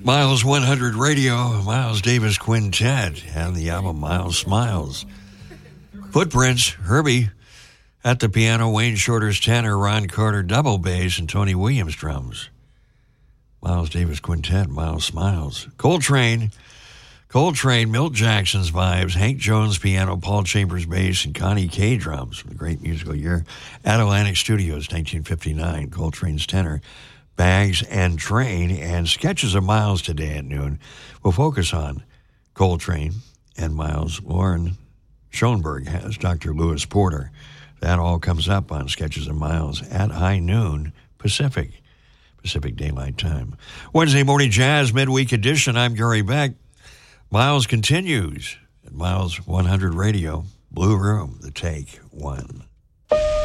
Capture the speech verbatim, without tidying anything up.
Miles one hundred Radio, Miles Davis Quintet, and the album Miles Smiles. Footprints, Herbie at the piano, Wayne Shorter's tenor, Ron Carter double bass, and Tony Williams drums. Miles Davis Quintet, Miles Smiles. Coltrane, Coltrane, Milt Jackson's vibes, Hank Jones piano, Paul Chambers bass, and Connie Kay drums from the great musical year. Atlantic Studios, nineteen fifty-nine, Coltrane's tenor. Bags and Train, and Sketches of Miles today at noon. We'll focus on Coltrane and Miles. Lauren Schoenberg has Doctor Lewis Porter. That all comes up on Sketches of Miles at high noon Pacific, Pacific Daylight Time. Wednesday Morning Jazz Midweek Edition. I'm Gary Beck. Miles continues at Miles one hundred Radio. Blue Room, the take one.